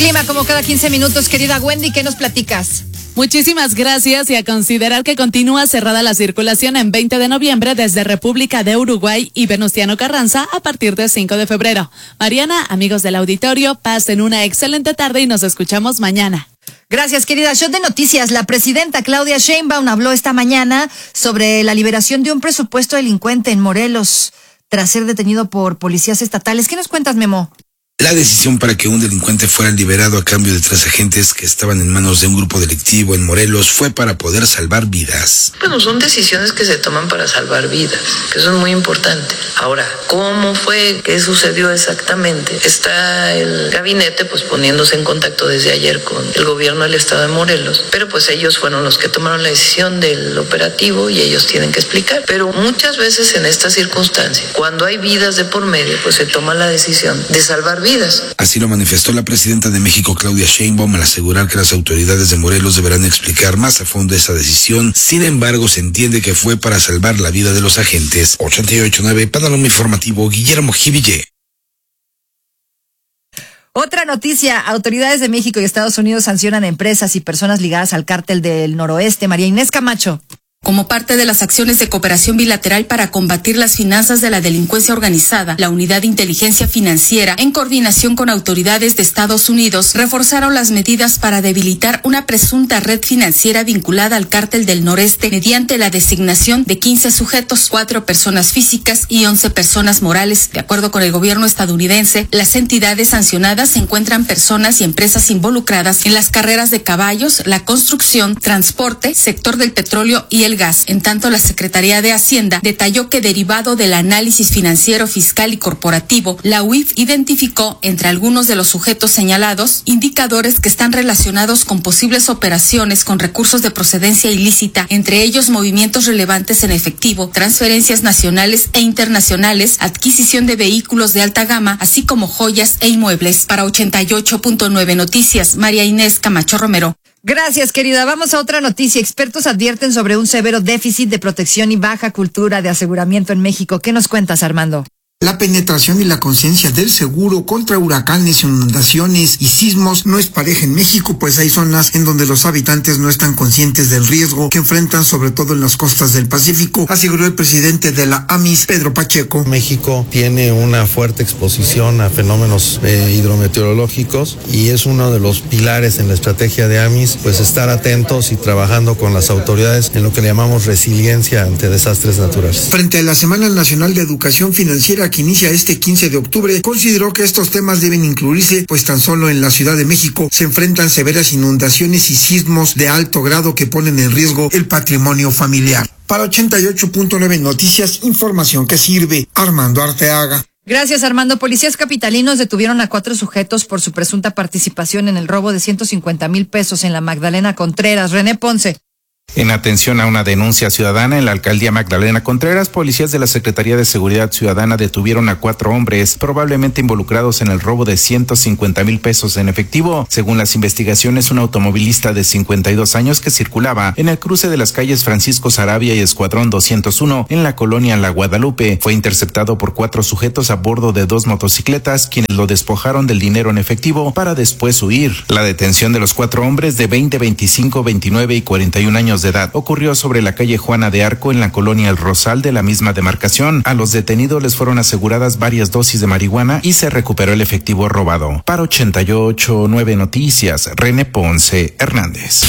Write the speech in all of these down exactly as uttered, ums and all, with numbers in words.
Clima como cada quince minutos, querida Wendy, ¿qué nos platicas? Muchísimas gracias y a considerar que continúa cerrada la circulación en veinte de noviembre desde República de Uruguay y Venustiano Carranza a partir del cinco de febrero. Mariana, amigos del auditorio, pasen una excelente tarde y nos escuchamos mañana. Gracias, querida. Shot de noticias. La presidenta Claudia Sheinbaum habló esta mañana sobre la liberación de un presupuesto delincuente en Morelos tras ser detenido por policías estatales. ¿Qué nos cuentas, Memo? La decisión para que un delincuente fuera liberado a cambio de tres agentes que estaban en manos de un grupo delictivo en Morelos fue para poder salvar vidas. Bueno, son decisiones que se toman para salvar vidas, que eso es muy importante. Ahora, ¿cómo fue? ¿Qué sucedió exactamente? Está el gabinete pues poniéndose en contacto desde ayer con el gobierno del estado de Morelos, pero pues ellos fueron los que tomaron la decisión del operativo y ellos tienen que explicar. Pero muchas veces en estas circunstancias, cuando hay vidas de por medio, pues se toma la decisión de salvar vidas. Así lo manifestó la presidenta de México, Claudia Sheinbaum, al asegurar que las autoridades de Morelos deberán explicar más a fondo esa decisión. Sin embargo, se entiende que fue para salvar la vida de los agentes. ochenta y ocho punto nueve, Panorama Informativo, Guillermo Jiville. Otra noticia, autoridades de México y Estados Unidos sancionan a empresas y personas ligadas al cártel del noroeste. María Inés Camacho. Como parte de las acciones de cooperación bilateral para combatir las finanzas de la delincuencia organizada, la Unidad de Inteligencia Financiera, en coordinación con autoridades de Estados Unidos, reforzaron las medidas para debilitar una presunta red financiera vinculada al cártel del noreste mediante la designación de quince sujetos, cuatro personas físicas y once personas morales. De acuerdo con el gobierno estadounidense, las entidades sancionadas encuentran personas y empresas involucradas en las carreras de caballos, la construcción, transporte, sector del petróleo y el gas. En tanto, la Secretaría de Hacienda detalló que derivado del análisis financiero, fiscal y corporativo, la U I F identificó entre algunos de los sujetos señalados indicadores que están relacionados con posibles operaciones con recursos de procedencia ilícita, entre ellos movimientos relevantes en efectivo, transferencias nacionales e internacionales, adquisición de vehículos de alta gama, así como joyas e inmuebles. Para ochenta y ocho punto nueve Noticias, María Inés Camacho Romero. Gracias, querida. Vamos a otra noticia. Expertos advierten sobre un severo déficit de protección y baja cultura de aseguramiento en México. ¿Qué nos cuentas, Armando? La penetración y la conciencia del seguro contra huracanes, inundaciones y sismos no es pareja en México, pues hay zonas en donde los habitantes no están conscientes del riesgo que enfrentan, sobre todo en las costas del Pacífico, aseguró el presidente de la A M I S, Pedro Pacheco. México tiene una fuerte exposición a fenómenos eh, hidrometeorológicos y es uno de los pilares en la estrategia de A M I S, pues estar atentos y trabajando con las autoridades en lo que le llamamos resiliencia ante desastres naturales. Frente a la Semana Nacional de Educación Financiera que inicia este quince de octubre, consideró que estos temas deben incluirse, pues tan solo en la Ciudad de México se enfrentan severas inundaciones y sismos de alto grado que ponen en riesgo el patrimonio familiar. Para ochenta y ocho punto nueve Noticias, información que sirve. Armando Arteaga. Gracias, Armando. Policías capitalinos detuvieron a cuatro sujetos por su presunta participación en el robo de ciento cincuenta mil pesos en la Magdalena Contreras. René Ponce. En atención a una denuncia ciudadana en la alcaldía Magdalena Contreras, policías de la Secretaría de Seguridad Ciudadana detuvieron a cuatro hombres probablemente involucrados en el robo de ciento cincuenta mil pesos en efectivo. Según las investigaciones, un automovilista de cincuenta y dos años que circulaba en el cruce de las calles Francisco Sarabia y Escuadrón doscientos uno en la colonia La Guadalupe fue interceptado por cuatro sujetos a bordo de dos motocicletas, quienes lo despojaron del dinero en efectivo para después huir. La detención de los cuatro hombres de veinte, veinticinco, veintinueve y cuarenta y un años de edad ocurrió sobre la calle Juana de Arco en la colonia El Rosal de la misma demarcación. A los detenidos les fueron aseguradas varias dosis de marihuana y se recuperó el efectivo robado. Para ochenta y ocho punto nueve Noticias, René Ponce Hernández.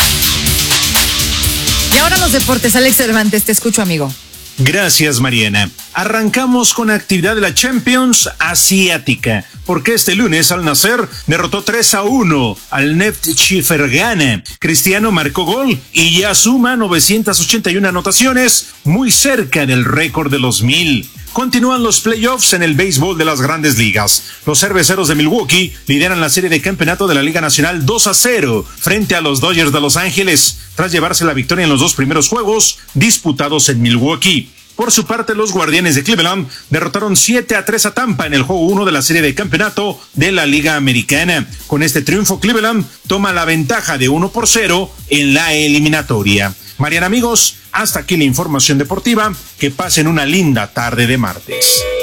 Y ahora los deportes. Alex Cervantes, te escucho, amigo. Gracias, Mariana. Arrancamos con actividad de la Champions Asiática, porque este lunes Al Nassr derrotó tres a uno al Neftchi Fergana. Cristiano marcó gol y ya suma novecientas ochenta y una anotaciones, muy cerca del récord de los mil. Continúan los playoffs en el béisbol de las grandes ligas. Los cerveceros de Milwaukee lideran la serie de campeonato de la Liga Nacional dos a cero frente a los Dodgers de Los Ángeles, tras llevarse la victoria en los dos primeros juegos disputados en Milwaukee. Por su parte, los Guardianes de Cleveland derrotaron siete a tres a Tampa en el juego uno de la serie de campeonato de la Liga Americana. Con este triunfo, Cleveland toma la ventaja de uno por cero en la eliminatoria. Mariana, amigos, hasta aquí la información deportiva. Que pasen una linda tarde de martes.